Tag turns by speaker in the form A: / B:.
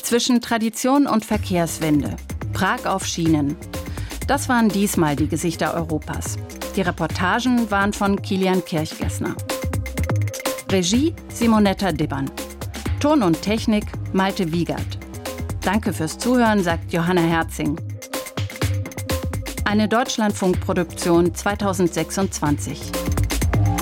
A: Zwischen Tradition und Verkehrswende. Prag auf Schienen. Das waren diesmal die Gesichter Europas. Die Reportagen waren von Kilian Kirchgessner. Regie Simonetta Dibbern. Ton und Technik Malte Wiegert. Danke fürs Zuhören, sagt Johanna Herzing. Eine Deutschlandfunk-Produktion 2026.